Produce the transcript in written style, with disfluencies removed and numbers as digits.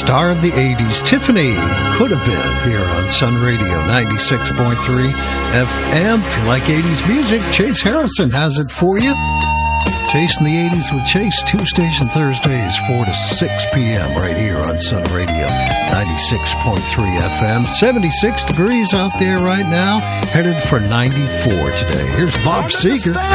Star of the 80s, Tiffany, could have been here on Sun Radio 96.3 FM. If you like 80s music, Chase Harrison has it for you. Chasing the 80s with Chase, Tuesdays and Thursdays, 4 to 6 p.m. right here on Sun Radio 96.3 FM. 76 degrees out there right now, headed for 94 today. Here's Bob Seger.